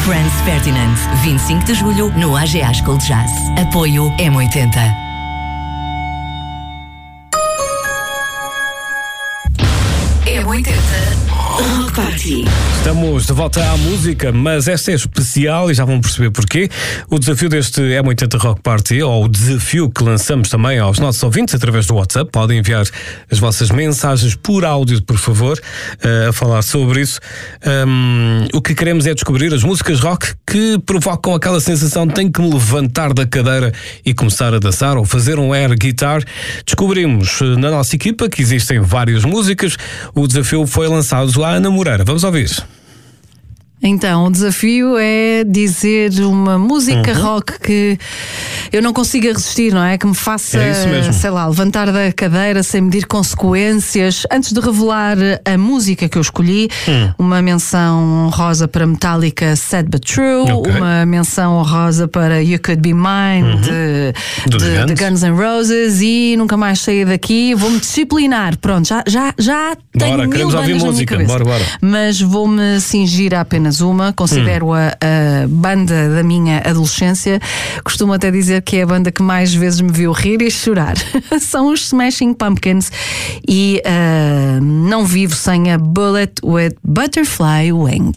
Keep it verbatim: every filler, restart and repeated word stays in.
Franz Ferdinand, vinte e cinco de julho, no A G A School de Jazz. Apoio M oitenta. M oitenta Rock Party. Estamos de volta à música, mas esta é especial e já vão perceber porquê. O desafio deste M oitenta Rock Party, ou o desafio que lançamos também aos nossos ouvintes através do WhatsApp, podem enviar as vossas mensagens por áudio, por favor, a falar sobre isso. Um, o que queremos é descobrir as músicas rock que provocam aquela sensação de tenho que me levantar da cadeira e começar a dançar ou fazer um air guitar. Descobrimos na nossa equipa que existem várias músicas. O desafio foi lançado à Ana Moreira. Vamos ouvir. Então, o desafio é dizer uma música uhum. rock que eu não consiga resistir, não é? Que me faça, é sei lá, levantar da cadeira sem medir consequências. Antes de revelar a música que eu escolhi, hum. uma menção honrosa para Metallica, Sad But True, okay. uma menção honrosa para You Could Be Mine, uhum. de, de, de Guns N' Roses, e nunca mais sair daqui. Vou-me disciplinar. Pronto, já, já, já tenho bora, mil bandas na minha cabeça. Bora, bora. Mas vou-me cingir a apenas uma, considero hum. a, a banda da minha adolescência. Costumo até dizer que é a banda que mais vezes me viu rir e chorar. São os Smashing Pumpkins e uh, não vivo sem a Bullet with Butterfly Wings.